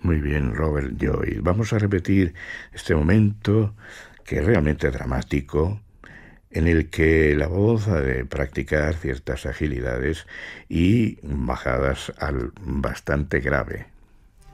Muy bien, Robert Joy. Vamos a repetir este momento que es realmente dramático, en el que la voz ha de practicar ciertas agilidades y bajadas al bastante grave.